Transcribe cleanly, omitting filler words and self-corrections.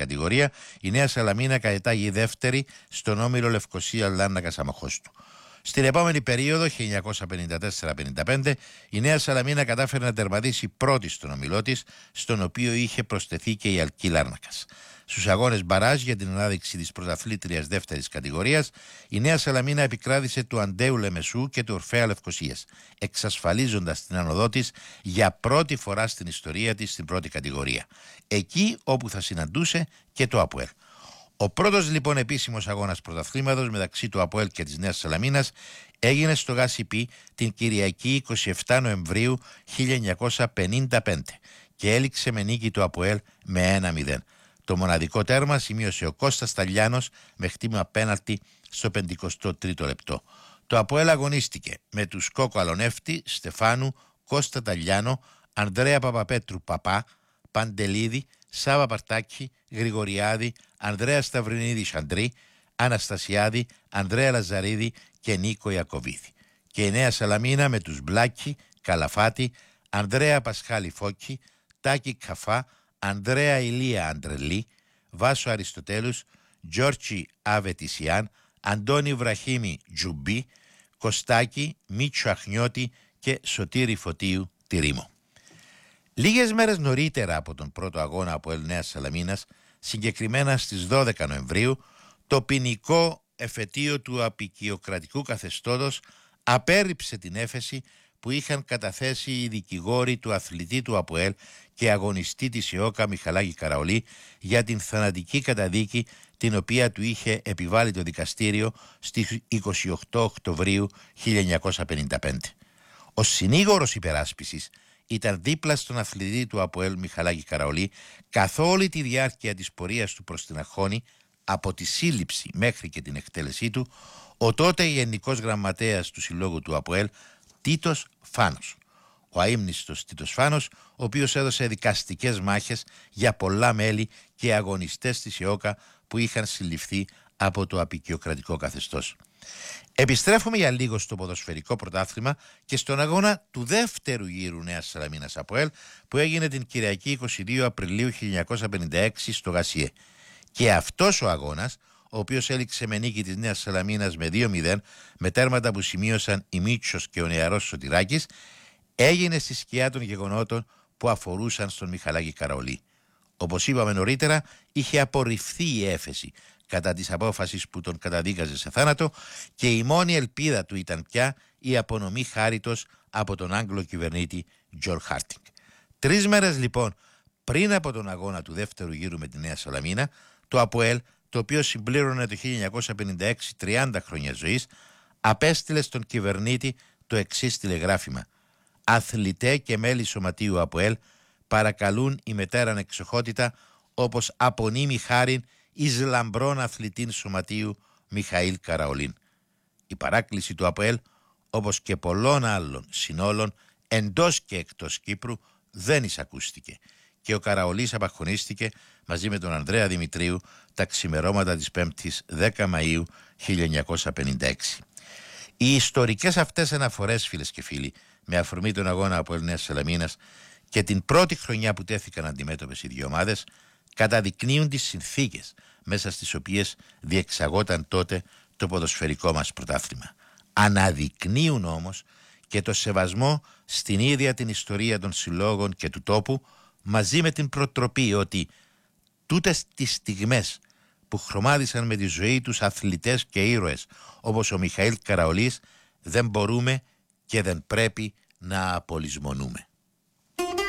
κατηγορία, η Νέα Σαλαμίνα κατετάγει δεύτερη στον όμιλο Λευκοσία Λάρνακας Αμοχώστου. Στην επόμενη περίοδο, 1954-55, η Νέα Σαλαμίνα κατάφερε να τερματίσει πρώτη στον ομιλό της, στον οποίο είχε προσθεθεί και η Αλκή Λάρνακας. Στους αγώνες μπαράζ για την ανάδειξη της πρωταθλήτριας δεύτερης κατηγορίας, η Νέα Σαλαμίνα επικράτησε του Αντέου Λεμεσού και του Ορφέα Λευκοσίας, εξασφαλίζοντας την άνοδό της για πρώτη φορά στην ιστορία της στην πρώτη κατηγορία, εκεί όπου θα συναντούσε και το ΑΠΟΕΛ. Ο πρώτος λοιπόν επίσημος αγώνας πρωταθλήματος μεταξύ του ΑΠΟΕΛ και της Νέας Σαλαμίνας έγινε στο ΓΑΣΥΠΗ την Κυριακή 27 Νοεμβρίου 1955 και έληξε με νίκη του ΑΠΟΕΛ με 1-0. Το μοναδικό τέρμα σημείωσε ο Κώστας Ταλιάνος με χτύπημα πέναλτι στο 53ο λεπτό. Το ΑΠΟΕΛ αγωνίστηκε με τους Κόκο Αλονεύτη, Στεφάνου, Κώστα Ταλιάνο, Ανδρέα Παπαπέτρου Παπά, Παντελίδη, Σάβα Παρτάκη, Γρηγοριάδη, Ανδρέα Σταυρινίδη Σαντρή, Αναστασιάδη, Ανδρέα Λαζαρίδη και Νίκο Ιακωβίδη. Και η Νέα Σαλαμίνα με τους Μπλάκη, Καλαφάτη, Ανδρέα Πασχάλη Φώκη, Τάκη Καφά, Ανδρέα Ηλία Αντρελή, Βάσο Αριστοτέλους, Τζόρτσι Αβετισιάν, Αντώνη Βραχίμη Τζουμπί, Κωστάκη, Μίτσο Αχνιώτη και Σωτήρη Φωτίου Τυρίμο. Λίγες μέρες νωρίτερα από τον πρώτο αγώνα από ΑΠΟΕΛ Νέας Σαλαμίνας, συγκεκριμένα στις 12 Νοεμβρίου, το ποινικό εφετείο του απικιοκρατικού καθεστώτος απέρριψε την έφεση που είχαν καταθέσει οι δικηγόροι του αθλητή του ΑΠΟΕΛ και αγωνιστή της ΕΟΚΑ Μιχαλάκη Καραολή για την θανατική καταδίκη την οποία του είχε επιβάλει το δικαστήριο στις 28 Οκτωβρίου 1955. Ο συνήγορος υπεράσπισης ήταν δίπλα στον αθλητή του ΑΠΟΕΛ Μιχαλάκη Καραολή καθ' όλη τη διάρκεια της πορείας του προς την Αχώνη, από τη σύλληψη μέχρι και την εκτέλεσή του, ο τότε γενικός γραμματέας του συλλόγου του ΑΠΟΕΛ Τίτος Φάνος. Ο αείμνηστος Τίτος Φάνος, ο οποίος έδωσε δικαστικές μάχες για πολλά μέλη και αγωνιστές της ΕΟΚΑ που είχαν συλληφθεί από το απικιοκρατικό καθεστώς. Επιστρέφουμε για λίγο στο ποδοσφαιρικό πρωτάθλημα και στον αγώνα του δεύτερου γύρου Νέας Σαλαμίνας ΑΠΟΕΛ που έγινε την Κυριακή 22 Απριλίου 1956 στο Γασιέ. Και αυτός ο αγώνας, ο οποίος έληξε με νίκη της Νέας Σαλαμίνας με 2-0 με τέρματα που σημείωσαν η Μίτσος και ο νεαρός Σωτηράκης, έγινε στη σκιά των γεγονότων που αφορούσαν στον Μιχαλάκη Καραολή. Όπως είπαμε νωρίτερα, είχε απορριφθεί η έφεση κατά της απόφασης που τον καταδίκαζε σε θάνατο και η μόνη ελπίδα του ήταν πια η απονομή χάριτος από τον Άγγλο κυβερνήτη Τζορ Χάρτινγκ. 3 μέρες λοιπόν πριν από τον αγώνα του δεύτερου γύρου με τη Νέα Σαλαμίνα, το ΑΠΟΕΛ, το οποίο συμπλήρωνε το 1956 30 χρόνια ζωής, απέστειλε στον κυβερνήτη το εξής τηλεγράφημα: «Αθλητέ και μέλη σωματείου ΑΠΟΕΛ παρακαλούν η μετέραν εξοχότητα όπως απονείμει χάριν εις λαμπρών αθλητήν σωματείου Μιχαήλ Καραολίν». Η παράκληση του ΑΠΟΕΛ, όπως και πολλών άλλων συνόλων εντός και εκτός Κύπρου, δεν εισακούστηκε και ο Καραολής απαγχωνίστηκε μαζί με τον Ανδρέα Δημητρίου τα ξημερώματα της 5ης 10 Μαΐου 1956. Οι ιστορικές αυτές αναφορές, φίλες και φίλοι, με αφορμή τον αγώνα ΑΠΟΕΛ Νέας Σαλαμίνας και την πρώτη χρονιά που τέθηκαν αντιμέτωπες οι δύο ομάδες, καταδεικνύουν τις συνθήκες μέσα στις οποίες διεξαγόταν τότε το ποδοσφαιρικό μας πρωτάθλημα. Αναδεικνύουν όμως και το σεβασμό στην ίδια την ιστορία των συλλόγων και του τόπου, μαζί με την προτροπή ότι τούτες τις στιγμές που χρωμάτισαν με τη ζωή τους αθλητές και ήρωες όπως ο Μιχαήλ Καραολής δεν μπορούμε και δεν πρέπει να απολυσμονούμε.